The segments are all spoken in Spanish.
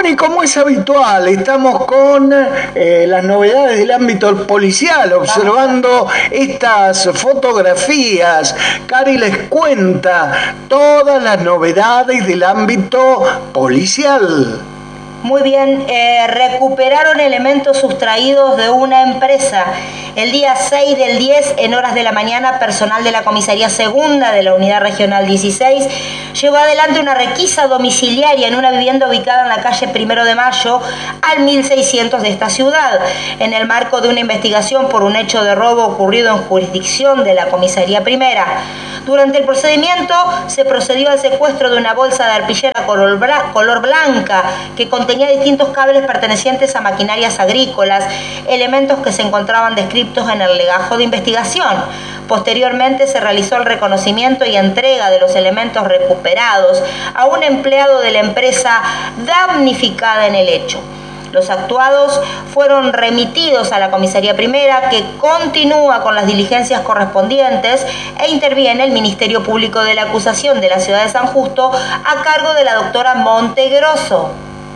Bueno, y como es habitual, estamos con las novedades del ámbito policial, observando estas fotografías. Cari les cuenta todas las novedades del ámbito policial. Muy bien, recuperaron elementos sustraídos de una empresa. El día 6 del 10, en horas de la mañana, personal de la Comisaría Segunda de la Unidad Regional 16 llevó adelante una requisa domiciliaria en una vivienda ubicada en la calle 1 de Mayo al 1600 de esta ciudad, en el marco de una investigación por un hecho de robo ocurrido en jurisdicción de la Comisaría Primera. Durante el procedimiento se procedió al secuestro de una bolsa de arpillera color blanca que contenía distintos cables pertenecientes a maquinarias agrícolas, elementos que se encontraban descritos en el legajo de investigación. Posteriormente se realizó el reconocimiento y entrega de los elementos recuperados a un empleado de la empresa damnificada en el hecho. Los actuados fueron remitidos a la Comisaría Primera, que continúa con las diligencias correspondientes, e interviene el Ministerio Público de la Acusación de la Ciudad de San Justo a cargo de la doctora Montegroso.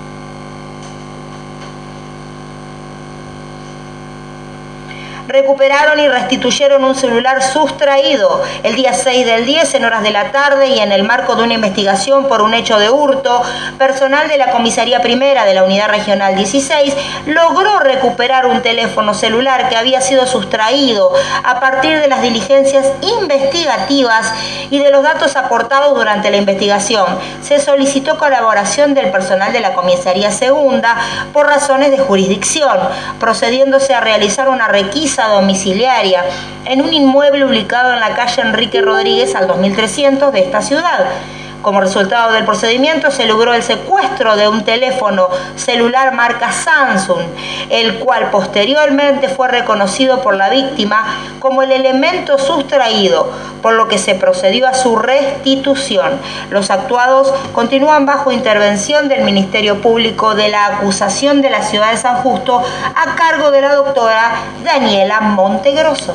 Recuperaron y restituyeron un celular sustraído el día 6 del 10 en horas de la tarde y en el marco de una investigación por un hecho de hurto. Personal de la Comisaría Primera de la Unidad Regional 16 logró recuperar un teléfono celular que había sido sustraído a partir de las diligencias investigativas y de los datos aportados durante la investigación. Se solicitó colaboración del personal de la Comisaría Segunda por razones de jurisdicción, procediéndose a realizar una requisa domiciliaria en un inmueble ubicado en la calle Enrique Rodríguez al 2300 de esta ciudad. Como resultado del procedimiento se logró el secuestro de un teléfono celular marca Samsung, el cual posteriormente fue reconocido por la víctima como el elemento sustraído, por lo que se procedió a su restitución. Los actuados continúan bajo intervención del Ministerio Público de la Acusación de la Ciudad de San Justo a cargo de la doctora Daniela Montegroso.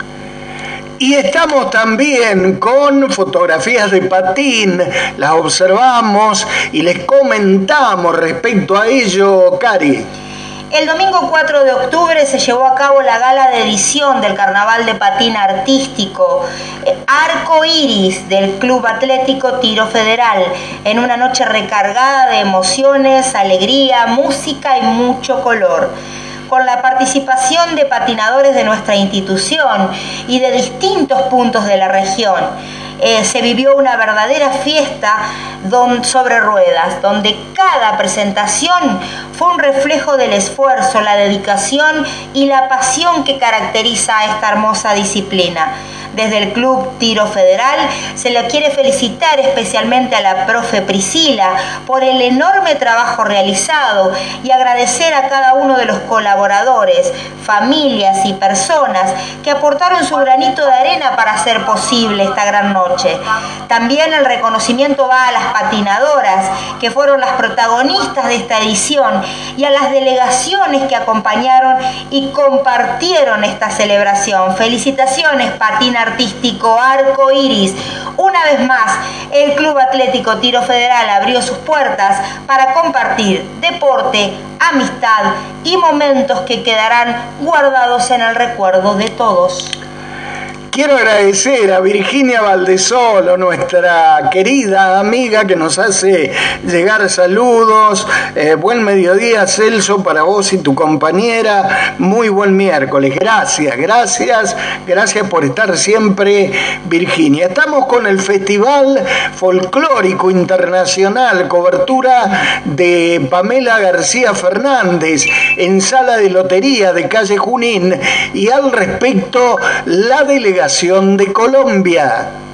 Y estamos también con fotografías de patín, las observamos y les comentamos respecto a ello, Cari. El domingo 4 de octubre se llevó a cabo la gala de edición del Carnaval de Patín Artístico Arco Iris del Club Atlético Tiro Federal, en una noche recargada de emociones, alegría, música y mucho color. Con la participación de patinadores de nuestra institución y de distintos puntos de la región, se vivió una verdadera fiesta sobre ruedas, donde cada presentación fue un reflejo del esfuerzo, la dedicación y la pasión que caracteriza a esta hermosa disciplina. Desde el Club Tiro Federal se le quiere felicitar especialmente a la profe Priscila por el enorme trabajo realizado y agradecer a cada uno de los colaboradores, familias y personas que aportaron su granito de arena para hacer posible esta gran noche. También el reconocimiento va a las patinadoras, que fueron las protagonistas de esta edición, y a las delegaciones que acompañaron y compartieron esta celebración. Felicitaciones, Patín Artístico Arco Iris. Una vez más, el Club Atlético Tiro Federal abrió sus puertas para compartir deporte, amistad y momentos que quedarán guardados en el recuerdo de todos. Quiero agradecer a Virginia Valdesolo, nuestra querida amiga que nos hace llegar saludos. Buen mediodía, Celso, para vos y tu compañera. Muy buen miércoles. Gracias por estar siempre, Virginia. Estamos con el Festival Folclórico Internacional, cobertura de Pamela García Fernández en Sala de Lotería de Calle Junín, y al respecto la delegación de Colombia.